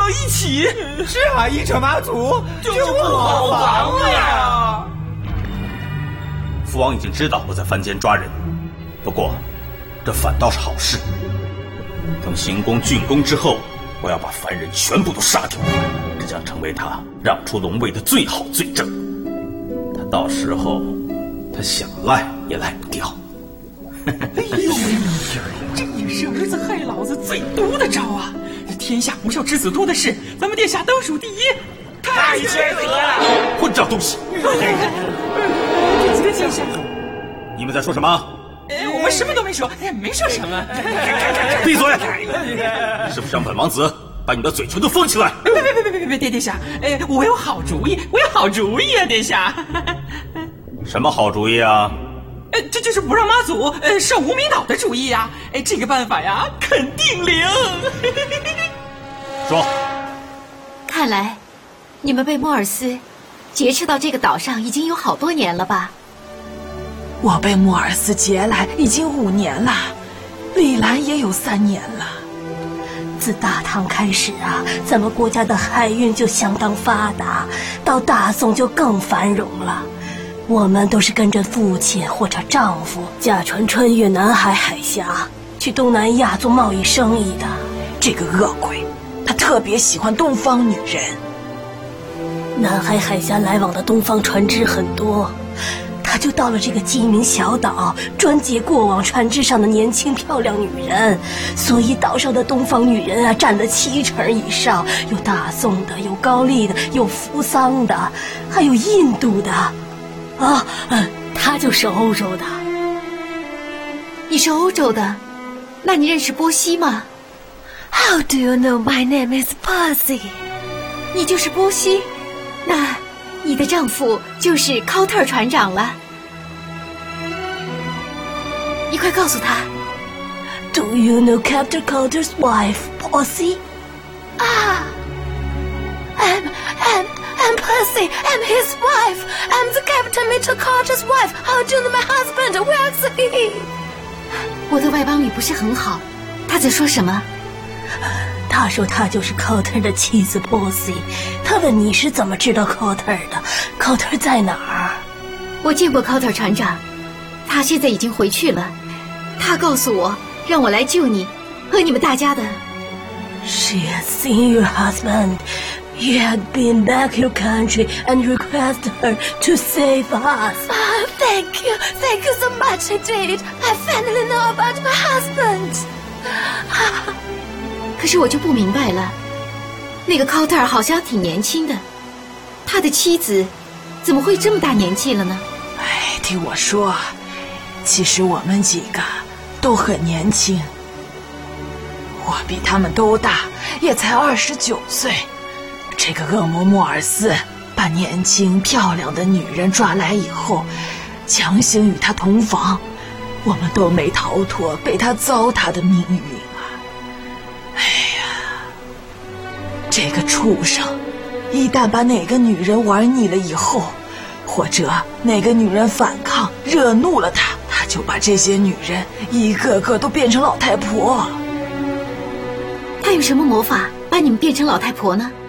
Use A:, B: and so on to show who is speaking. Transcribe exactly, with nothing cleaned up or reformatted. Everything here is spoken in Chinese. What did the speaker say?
A: 一起。
B: 是啊，一车马祖
A: 就不好防了呀。
C: 父王已经知道我在凡间抓人，不过这反倒是好事。等行宫竣工之后，我要把凡人全部都杀掉，这将成为他让出龙位的最好罪证。他到时候他想赖也赖不掉。
A: 哎呦，这也是儿子害老子最毒的招啊！天下不孝之子多的是，咱们殿下当属第一，太缺德了！
C: 混账东西！
A: 殿下，
C: 你们在说什么？
A: 哎，我们什么都没说，哎，没说什么。
C: 闭嘴！是不是让本王子把你的嘴唇都封起来？
A: 别别别别别别，殿殿下，哎，我有好主意，我有好主意啊，殿下。
C: 什么好主意啊？
A: 呃，这就是不让妈祖呃受无名岛的主意呀！哎，这个办法呀，肯定灵。
C: 说，
D: 看来你们被莫尔斯劫持到这个岛上已经有好多年了吧？
E: 我被莫尔斯劫来已经五年了，李兰也有三年了。
F: 自大唐开始啊，咱们国家的海运就相当发达，到大宋就更繁荣了。我们都是跟着父亲或者丈夫驾船穿越南海海峡，去东南亚做贸易生意的。
E: 这个恶鬼，他特别喜欢东方女人。
F: 南海海峡来往的东方船只很多，他就到了这个鸡鸣小岛，专劫过往船只上的年轻漂亮女人。所以岛上的东方女人啊，占了七成以上，有大宋的，有高丽的，有扶桑的，还有印度的。啊，他就是欧洲的。
D: 你是欧洲的，那你认识波西吗？
F: How do you know my name is Percy？
D: 你就是波西，那你的丈夫就是考特尔船长了。你快告诉他。
F: Do you know Captain Carter's wife, Percy？ 啊 I'm, I'm, I'm Percy. I'm his wife. I'm the Captain Mitchell Carter's wife. How do you know my husband? Where's he?
D: 我的外邦语不是很好，他在说什么？
F: 他说他就是 Carter 的妻子 Percy。他问你是怎么知道 Carter 的 ？Carter 在哪儿？
D: 我见过 Carter 船长，他现在已经回去了。他告诉我，让我来救你和你们大家的。
F: She has seen your husband. You had been back your country and requested her to save us. Oh, thank you. Thank you so much indeed. I finally know about my husband.
D: 可是我就不明白了，那个考特尔好像挺年轻的，他的妻子怎么会这么大年纪了呢？
E: 哎，听我说，其实我们几个都很年轻，我比他们都大，也才二十九岁。这个恶魔莫尔斯把年轻漂亮的女人抓来以后，强行与她同房，我们都没逃脱被他糟蹋的命运啊！哎呀，这个畜生，一旦把哪个女人玩腻了以后，或者哪个女人反抗惹怒了他，他就把这些女人一个个都变成老太婆。
D: 他有什么魔法把你们变成老太婆呢？